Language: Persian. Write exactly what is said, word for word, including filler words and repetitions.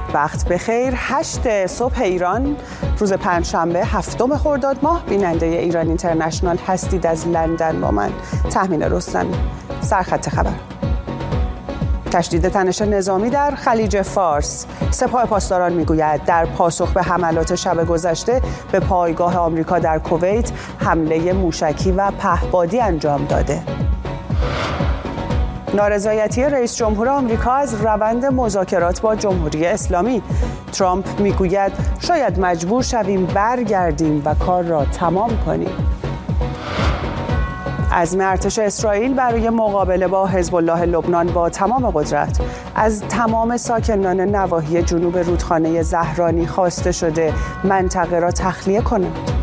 وقت بخیر. هشت صبح ایران، روز پنجشنبه هفتم خرداد ماه. بیننده ایران اینترنشنال هستید. از لندن با من تهمینه رستمی. سرخط خبر: تشدید تنش نظامی در خلیج فارس. سپاه پاسداران میگوید در پاسخ به حملات شب گذشته به پایگاه آمریکا در کویت حمله موشکی و پهپادی انجام داده. نارضایتی رئیس جمهور آمریکا از روند مذاکرات با جمهوری اسلامی. ترامپ میگوید شاید مجبور شویم برگردیم و کار را تمام کنیم. عزم ارتش اسرائیل برای مقابله با حزب الله لبنان با تمام قدرت. از تمام ساکنان نواحی جنوب رودخانه زهرانی خواسته شده منطقه را تخلیه کنند.